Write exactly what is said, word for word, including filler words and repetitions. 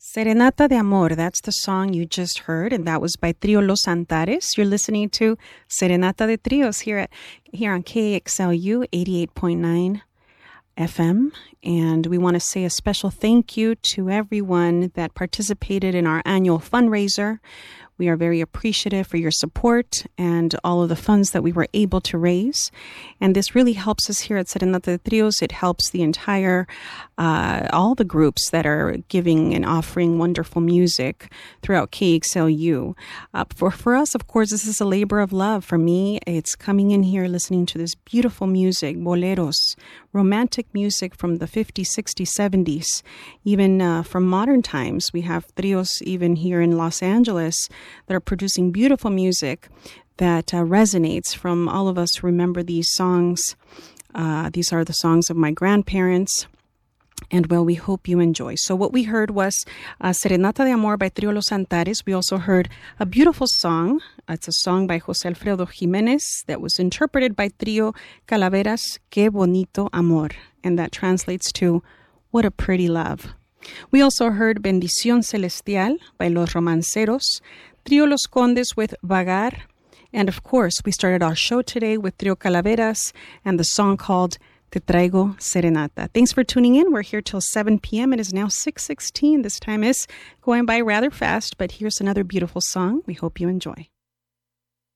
Serenata de Amor, that's the song you just heard, and that was by Trio Los Antares. You're listening to Serenata de Trios here at here on K X L U eighty-eight point nine F M, and we want to say a special thank you to everyone that participated in our annual fundraiser. We are very appreciative for your support and all of the funds that we were able to raise. And this really helps us here at Serenata de Trios. It helps the entire, uh, all the groups that are giving and offering wonderful music throughout K X L U. Uh, for, for us, of course, this is a labor of love. For me, it's coming in here, listening to this beautiful music, boleros, romantic music from the fifties, sixties, seventies, even uh, from modern times. We have trios even here in Los Angeles that are producing beautiful music that uh, resonates from all of us who remember these songs. Uh, these are the songs of my grandparents. And well, we hope you enjoy. So what we heard was uh, Serenata de Amor by Trio Los Antares. We also heard a beautiful song. It's a song by José Alfredo Jiménez that was interpreted by Trio Calaveras, Qué Bonito Amor. And that translates to, what a pretty love. We also heard Bendición Celestial by Los Romanceros, Trio Los Condes with Vagar, and of course, we started our show today with Trio Calaveras and the song called Te Traigo Serenata. Thanks for tuning in. We're here till seven p.m. It is now six sixteen. This time is going by rather fast, but here's another beautiful song. We hope you enjoy.